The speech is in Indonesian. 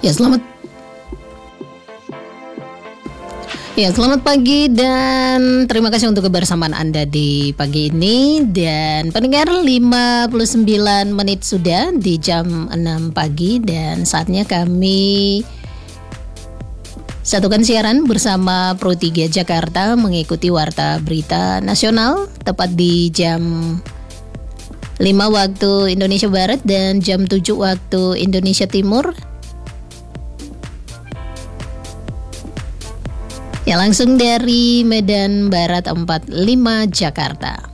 Ya, selamat pagi dan terima kasih untuk kebersamaan Anda di pagi ini. Dan pendengar, 59 menit sudah di jam 6 pagi dan saatnya kami satukan siaran bersama Pro 3 Jakarta mengikuti Warta Berita Nasional tepat di jam 5 waktu Indonesia Barat dan jam 7 waktu Indonesia Timur. Ya, langsung dari Medan Barat 45 Jakarta.